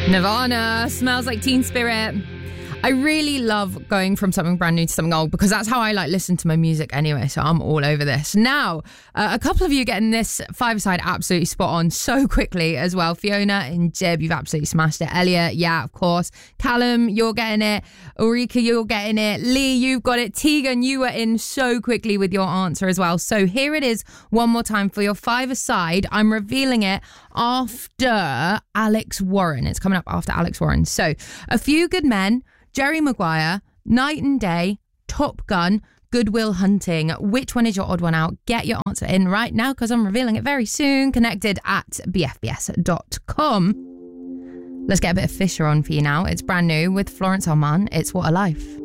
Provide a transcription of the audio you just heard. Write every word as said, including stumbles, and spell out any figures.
Nirvana, Smells Like Teen Spirit. I really love going from something brand new to something old because that's how I like listen to my music anyway, so I'm all over this. Now, uh, a couple of you getting this five-a-side absolutely spot on so quickly as well. Fiona and Jib, you've absolutely smashed it. Elliot, yeah, of course. Callum, you're getting it. Ulrika, you're getting it. Lee, you've got it. Tegan, you were in so quickly with your answer as well. So here it is one more time for your five-a-side. I'm revealing it after Alex Warren. It's coming up after Alex Warren. So, A Few Good Men, Jerry Maguire, Night and Day, Top Gun, Good Will Hunting. Which one is your odd one out? Get your answer in right now because I'm revealing it very soon. Connected at b f b s dot com. Let's get a bit of Fisher on for you now. It's brand new with Florence Armand. It's What a Life.